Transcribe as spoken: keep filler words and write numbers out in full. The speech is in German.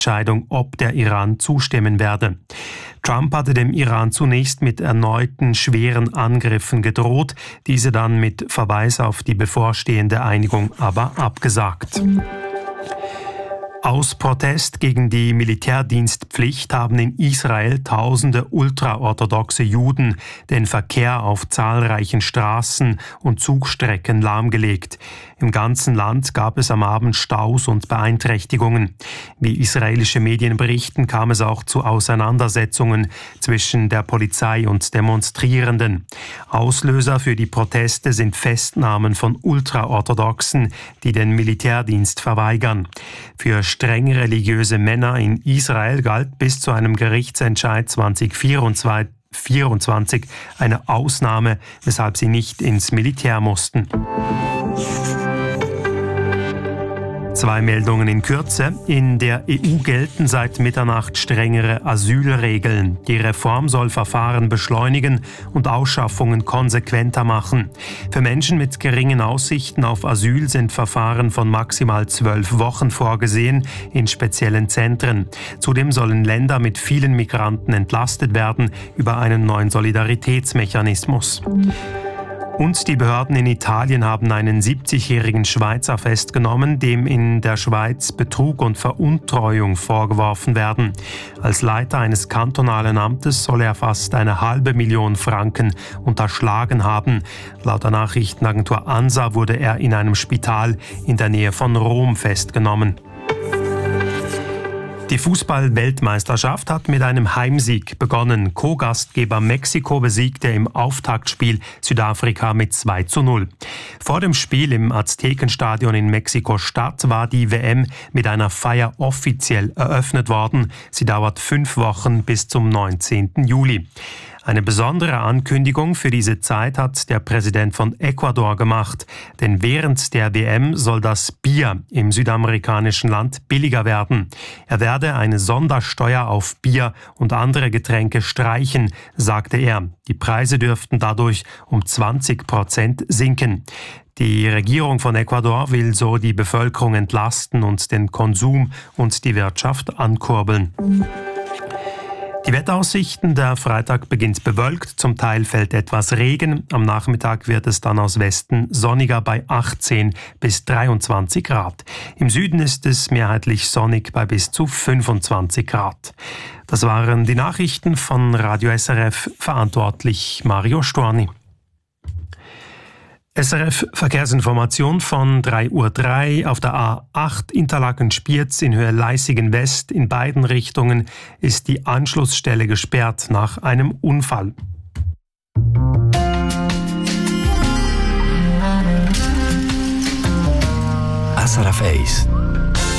Entscheidung, ob der Iran zustimmen werde. Trump hatte dem Iran zunächst mit erneuten schweren Angriffen gedroht, diese dann mit Verweis auf die bevorstehende Einigung aber abgesagt. Aus Protest gegen die Militärdienstpflicht haben in Israel tausende ultraorthodoxe Juden den Verkehr auf zahlreichen Straßen und Zugstrecken lahmgelegt. Im ganzen Land gab es am Abend Staus und Beeinträchtigungen. Wie israelische Medien berichten, kam es auch zu Auseinandersetzungen zwischen der Polizei und Demonstrierenden. Auslöser für die Proteste sind Festnahmen von Ultraorthodoxen, die den Militärdienst verweigern. Für streng religiöse Männer in Israel galt bis zu einem Gerichtsentscheid zwanzig vierundzwanzig eine Ausnahme, weshalb sie nicht ins Militär mussten. Zwei Meldungen in Kürze. In der E U gelten seit Mitternacht strengere Asylregeln. Die Reform soll Verfahren beschleunigen und Ausschaffungen konsequenter machen. Für Menschen mit geringen Aussichten auf Asyl sind Verfahren von maximal zwölf Wochen vorgesehen in speziellen Zentren. Zudem sollen Länder mit vielen Migranten entlastet werden über einen neuen Solidaritätsmechanismus. Und die Behörden in Italien haben einen siebzigjährigen Schweizer festgenommen, dem in der Schweiz Betrug und Veruntreuung vorgeworfen werden. Als Leiter eines kantonalen Amtes soll er fast eine halbe Million Franken unterschlagen haben. Laut der Nachrichtenagentur ANSA wurde er in einem Spital in der Nähe von Rom festgenommen. Die Fußball-Weltmeisterschaft hat mit einem Heimsieg begonnen. Co-Gastgeber Mexiko besiegte im Auftaktspiel Südafrika mit zwei zu null. Vor dem Spiel im Aztekenstadion in Mexiko-Stadt war die W M mit einer Feier offiziell eröffnet worden. Sie dauert fünf Wochen bis zum neunzehnten Juli. Eine besondere Ankündigung für diese Zeit hat der Präsident von Ecuador gemacht. Denn während der W M soll das Bier im südamerikanischen Land billiger werden. Er werde eine Sondersteuer auf Bier und andere Getränke streichen, sagte er. Die Preise dürften dadurch um zwanzig Prozent sinken. Die Regierung von Ecuador will so die Bevölkerung entlasten und den Konsum und die Wirtschaft ankurbeln. Die Wetteraussichten: Der Freitag beginnt bewölkt, zum Teil fällt etwas Regen. Am Nachmittag wird es dann aus Westen sonniger bei achtzehn bis dreiundzwanzig Grad. Im Süden ist es mehrheitlich sonnig bei bis zu fünfundzwanzig Grad. Das waren die Nachrichten von Radio S R F, verantwortlich Mario Storni. S R F Verkehrsinformation von drei Uhr drei auf der A acht Interlaken-Spiez in Höhe Leissigen West. In beiden Richtungen ist die Anschlussstelle gesperrt nach einem Unfall. S R F eins